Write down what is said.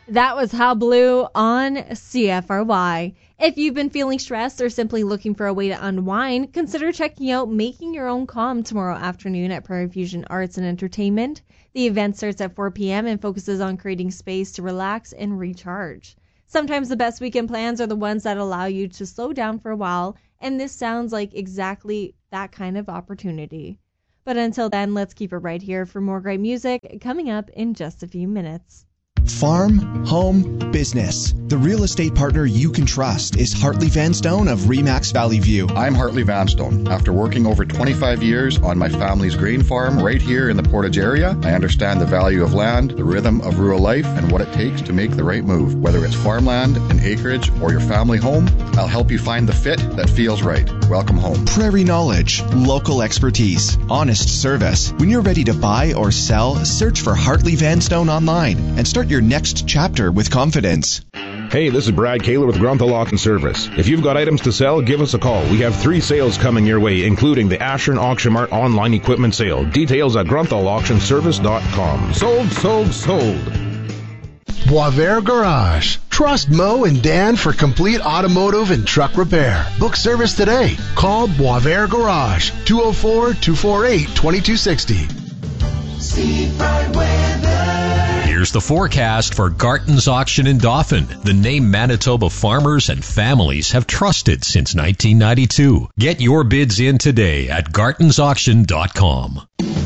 That was How Blue on CFRY. If you've been feeling stressed or simply looking for a way to unwind, consider checking out Making Your Own Calm tomorrow afternoon at Prairie Fusion Arts and Entertainment. The event starts at 4 p.m. and focuses on creating space to relax and recharge. Sometimes the best weekend plans are the ones that allow you to slow down for a while, and this sounds like exactly that kind of opportunity. But until then, let's keep it right here for more great music coming up in just a few minutes. Farm, home, business. The real estate partner you can trust is Hartley Vanstone of Remax Valley View. I'm Hartley Vanstone. After working over 25 years on my family's grain farm right here in the Portage area, I understand the value of land, the rhythm of rural life, and what it takes to make the right move. Whether it's farmland, an acreage, or your family home, I'll help you find the fit that feels right. Welcome home. Prairie knowledge, local expertise, honest service. When you're ready to buy or sell, search for Hartley Vanstone online and start your next chapter with confidence. Hey, this is Brad Kaler with Grunthal Auction Service. If you've got items to sell, give us a call. We have 3 sales coming your way, including the Ashern Auction Mart online equipment sale. Details at grunthauctionservice.com. Sold. Boisvert Garage. Trust Mo and Dan for complete automotive and truck repair. Book service today. Call Boisvert Garage, 204-248-2260. Seafront weather. Here's the forecast for Garton's Auction in Dauphin, the name Manitoba farmers and families have trusted since 1992. Get your bids in today at gartonsauction.com.